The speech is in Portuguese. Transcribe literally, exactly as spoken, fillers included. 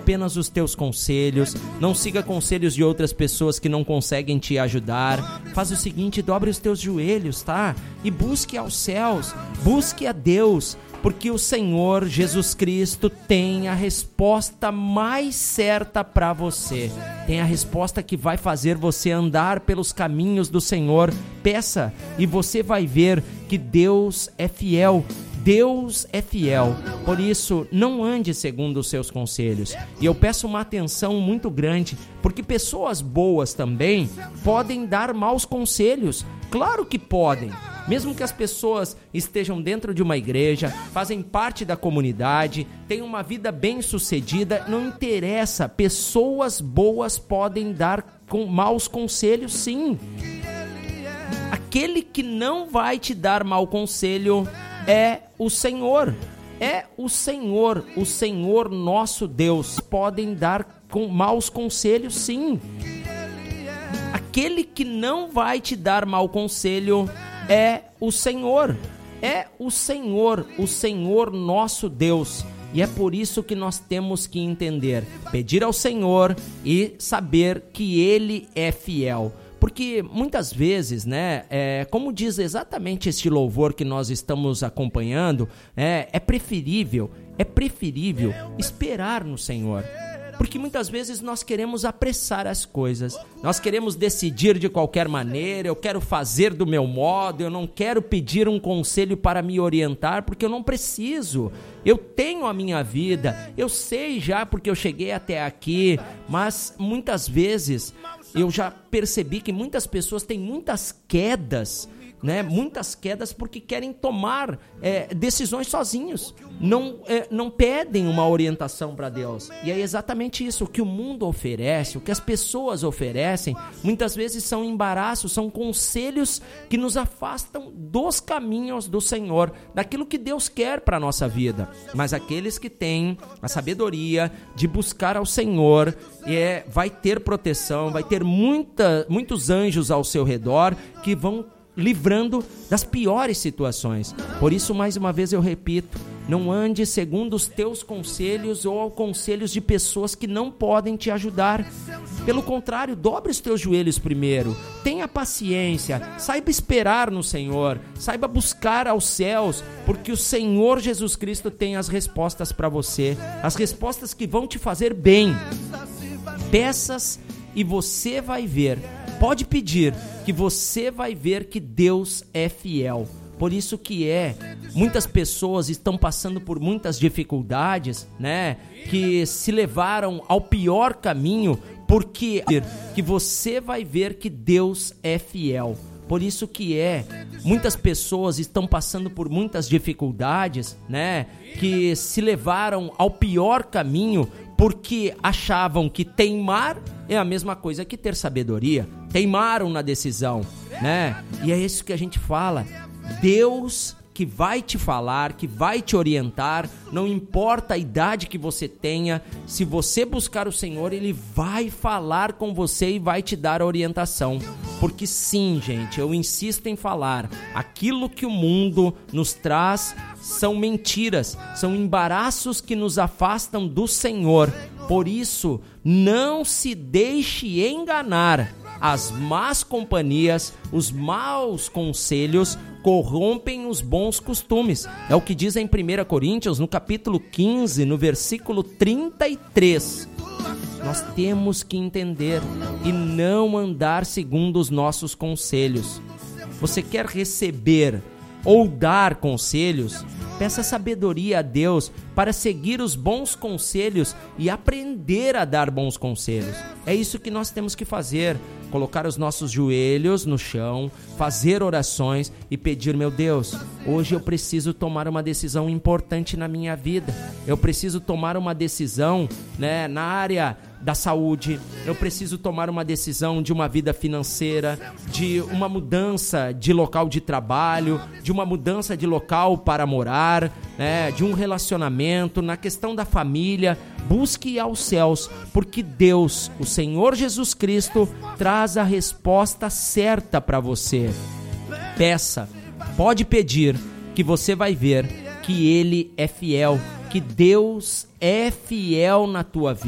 apenas os teus conselhos, não siga conselhos de outras pessoas que não conseguem te ajudar. Faz o seguinte, dobre os teus joelhos, tá? E busque aos céus, busque a Deus, porque o Senhor Jesus Cristo tem a resposta mais certa para você. Tem a resposta que vai fazer você andar pelos caminhos do Senhor. Peça e você vai ver que Deus é fiel. Deus é fiel, por isso não ande segundo os seus conselhos. E eu peço uma atenção muito grande, porque pessoas boas também podem dar maus conselhos. Claro que podem. Mesmo que as pessoas estejam dentro de uma igreja, fazem parte da comunidade, tenham uma vida bem-sucedida, não interessa. Pessoas boas podem dar com maus conselhos, sim. Aquele que não vai te dar mau conselho é o Senhor, é o Senhor, o Senhor nosso Deus. Podem dar com maus conselhos, sim. Aquele que não vai te dar mau conselho é o Senhor, é o Senhor, o Senhor nosso Deus. E é por isso que nós temos que entender, pedir ao Senhor e saber que Ele é fiel. Porque muitas vezes, né, é, como diz exatamente este louvor que nós estamos acompanhando, é, é preferível, é preferível esperar no Senhor. Porque muitas vezes nós queremos apressar as coisas, nós queremos decidir de qualquer maneira, eu quero fazer do meu modo, eu não quero pedir um conselho para me orientar, porque eu não preciso, eu tenho a minha vida, eu sei já porque eu cheguei até aqui, mas muitas vezes eu já percebi que muitas pessoas têm muitas quedas, né? Muitas quedas porque querem tomar é, decisões sozinhos, não, é, não pedem uma orientação para Deus. E é exatamente isso, o que o mundo oferece, o que as pessoas oferecem, muitas vezes são embaraços, são conselhos que nos afastam dos caminhos do Senhor, daquilo que Deus quer para a nossa vida. Mas aqueles que têm a sabedoria de buscar ao Senhor, é, vai ter proteção, vai ter muita, muitos anjos ao seu redor que vão livrando das piores situações. Por isso, mais uma vez eu repito, não ande segundo os teus conselhos ou conselhos de pessoas que não podem te ajudar. Pelo contrário, dobre os teus joelhos primeiro, tenha paciência, saiba esperar no Senhor, saiba buscar aos céus, porque o Senhor Jesus Cristo tem as respostas para você, as respostas que vão te fazer bem. Peças e você vai ver, pode pedir, que você vai ver que Deus é fiel. Por isso que é, muitas pessoas estão passando por muitas dificuldades, né? Que se levaram ao pior caminho, porque que você vai ver que Deus é fiel. Por isso que é, muitas pessoas estão passando por muitas dificuldades, né? Que se levaram ao pior caminho, porque achavam que teimar é a mesma coisa que ter sabedoria. Teimaram na decisão, né? E é isso que a gente fala. Deus que vai te falar, que vai te orientar, não importa a idade que você tenha, se você buscar o Senhor, Ele vai falar com você e vai te dar a orientação. Porque sim, gente, eu insisto em falar, aquilo que o mundo nos traz são mentiras, são embaraços que nos afastam do Senhor. Por isso, não se deixe enganar. As más companhias, os maus conselhos corrompem os bons costumes. É o que diz em primeira Coríntios, no capítulo quinze, no versículo trinta e três. Nós temos que entender e não andar segundo os nossos conselhos. Você quer receber ou dar conselhos? Peça sabedoria a Deus para seguir os bons conselhos e aprender a dar bons conselhos. É isso que nós temos que fazer. Colocar os nossos joelhos no chão, fazer orações e pedir, meu Deus, hoje eu preciso tomar uma decisão importante na minha vida. Eu preciso tomar uma decisão, né, na área da saúde, eu preciso tomar uma decisão de uma vida financeira, de uma mudança de local de trabalho, de uma mudança de local para morar, né, de um relacionamento, na questão da família. Busque aos céus, porque Deus, o Senhor Jesus Cristo, traz a resposta certa para você. Peça, pode pedir, que você vai ver que Ele é fiel, que Deus é fiel na tua vida.